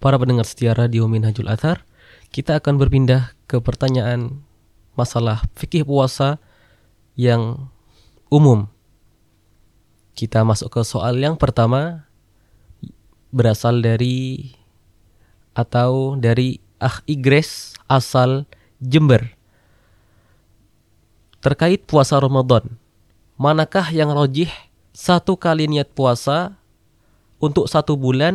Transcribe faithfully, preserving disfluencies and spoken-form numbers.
para pendengar setia Radio Minhajul Athar, kita akan berpindah ke pertanyaan masalah fikih puasa yang umum. Kita masuk ke soal yang pertama, berasal dari atau dari Ah Igres asal Jember. Terkait puasa Ramadan, manakah yang rajih satu kali niat puasa untuk satu bulan